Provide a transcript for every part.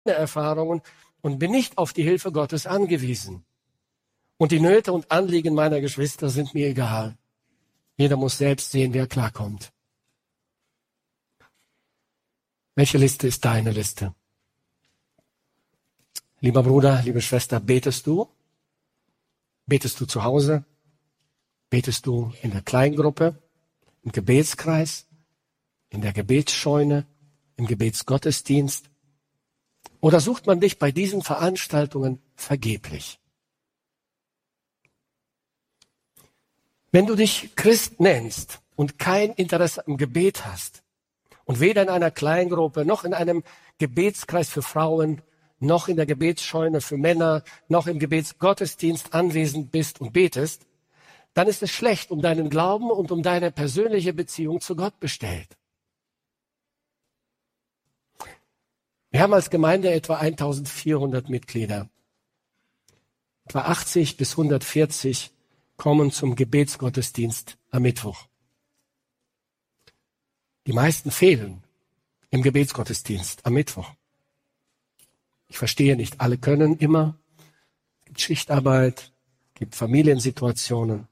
Erfahrungen und bin nicht auf die Hilfe Gottes angewiesen. Und die Nöte und Anliegen meiner Geschwister sind mir egal. Jeder muss selbst sehen, wie er klarkommt. Welche Liste ist deine Liste? Lieber Bruder, liebe Schwester, betest du? Betest du zu Hause? Betest du in der Kleingruppe, im Gebetskreis, in der Gebetsscheune, im Gebetsgottesdienst? Oder sucht man dich bei diesen Veranstaltungen vergeblich? Wenn du dich Christ nennst und kein Interesse am Gebet hast und weder in einer Kleingruppe noch in einem Gebetskreis für Frauen, noch in der Gebetsscheune für Männer, noch im Gebetsgottesdienst anwesend bist und betest, dann ist es schlecht um deinen Glauben und um deine persönliche Beziehung zu Gott bestellt. Wir haben als Gemeinde etwa 1400 Mitglieder. Etwa 80 bis 140 kommen zum Gebetsgottesdienst am Mittwoch. Die meisten fehlen im Gebetsgottesdienst am Mittwoch. Ich verstehe nicht, alle können immer. Es gibt Schichtarbeit, es gibt Familiensituationen.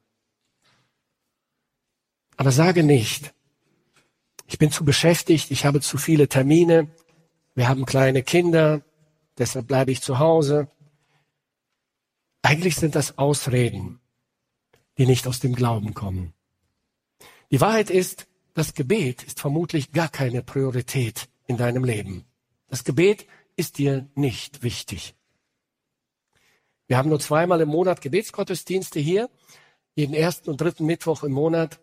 Aber sage nicht, ich bin zu beschäftigt, ich habe zu viele Termine, wir haben kleine Kinder, deshalb bleibe ich zu Hause. Eigentlich sind das Ausreden, die nicht aus dem Glauben kommen. Die Wahrheit ist, das Gebet ist vermutlich gar keine Priorität in deinem Leben. Das Gebet ist dir nicht wichtig. Wir haben nur 2-mal im Monat Gebetsgottesdienste hier, jeden 1. und 3. Mittwoch im Monat.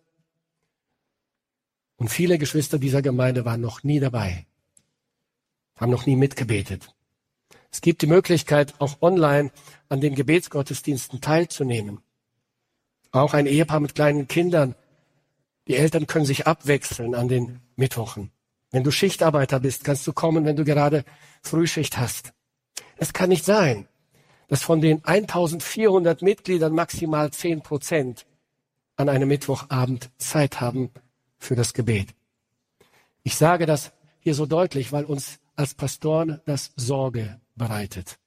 Und viele Geschwister dieser Gemeinde waren noch nie dabei, haben noch nie mitgebetet. Es gibt die Möglichkeit, auch online an den Gebetsgottesdiensten teilzunehmen. Auch ein Ehepaar mit kleinen Kindern. Die Eltern können sich abwechseln an den Mittwochen. Wenn du Schichtarbeiter bist, kannst du kommen, wenn du gerade Frühschicht hast. Es kann nicht sein, dass von den 1400 Mitgliedern maximal 10% an einem Mittwochabend Zeit haben für das Gebet. Ich sage das hier so deutlich, weil uns als Pastoren das Sorge bereitet.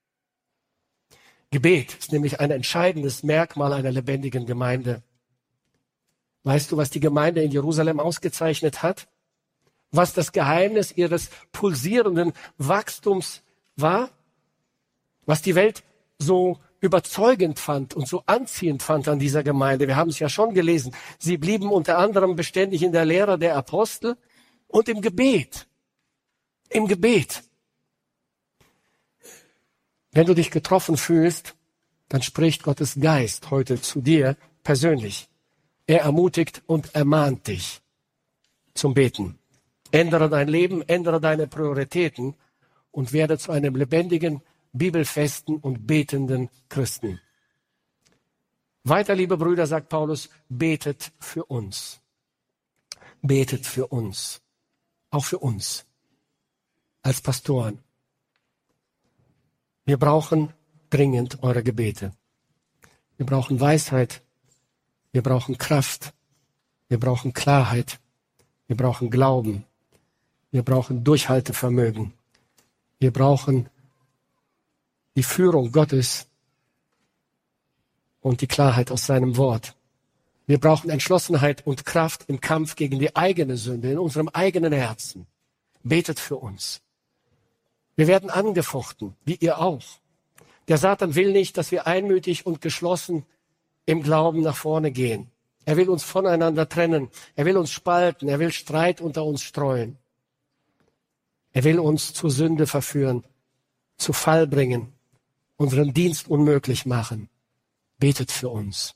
Gebet ist nämlich ein entscheidendes Merkmal einer lebendigen Gemeinde. Weißt du, was die Gemeinde in Jerusalem ausgezeichnet hat? Was das Geheimnis ihres pulsierenden Wachstums war? Was die Welt so überzeugend fand und so anziehend fand an dieser Gemeinde? Wir haben es ja schon gelesen. Sie blieben unter anderem beständig in der Lehre der Apostel und im Gebet. Im Gebet. Wenn du dich getroffen fühlst, dann spricht Gottes Geist heute zu dir persönlich. Er ermutigt und ermahnt dich zum Beten. Ändere dein Leben, ändere deine Prioritäten und werde zu einem lebendigen, bibelfesten und betenden Christen. Weiter, liebe Brüder, sagt Paulus, betet für uns. Betet für uns. Auch für uns. Als Pastoren. Wir brauchen dringend eure Gebete. Wir brauchen Weisheit. Wir brauchen Kraft. Wir brauchen Klarheit. Wir brauchen Glauben. Wir brauchen Durchhaltevermögen. Wir brauchen die Führung Gottes und die Klarheit aus seinem Wort. Wir brauchen Entschlossenheit und Kraft im Kampf gegen die eigene Sünde, in unserem eigenen Herzen. Betet für uns. Wir werden angefochten, wie ihr auch. Der Satan will nicht, dass wir einmütig und geschlossen im Glauben nach vorne gehen. Er will uns voneinander trennen. Er will uns spalten. Er will Streit unter uns streuen. Er will uns zur Sünde verführen, zu Fall bringen, unseren Dienst unmöglich machen. Betet für uns.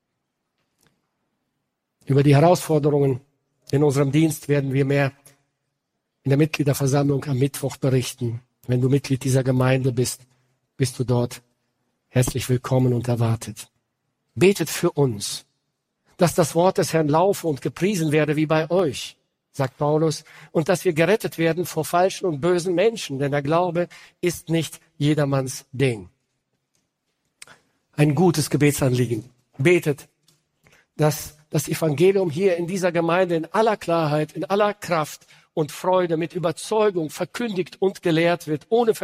Über die Herausforderungen in unserem Dienst werden wir mehr in der Mitgliederversammlung am Mittwoch berichten. Wenn du Mitglied dieser Gemeinde bist, bist du dort herzlich willkommen und erwartet. Betet für uns, dass das Wort des Herrn laufe und gepriesen werde wie bei euch, sagt Paulus, und dass wir gerettet werden vor falschen und bösen Menschen, denn der Glaube ist nicht jedermanns Ding. Ein gutes Gebetsanliegen. Betet, dass das Evangelium hier in dieser Gemeinde in aller Klarheit, in aller Kraft und Freude, mit Überzeugung verkündigt und gelehrt wird, ohne